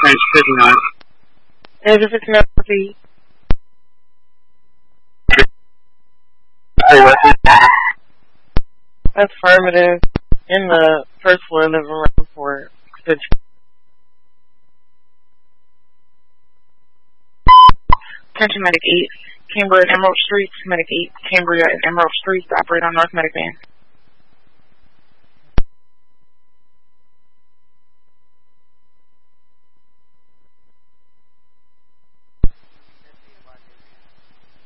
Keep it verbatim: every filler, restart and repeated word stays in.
French fifty-nine. Asia fifty-nine, repeat. Affirmative. In the first floor living room for Attention Medic eight, Cambria and Emerald Streets, Medic eight, Cambria and Emerald Streets, operate on North Medic Van.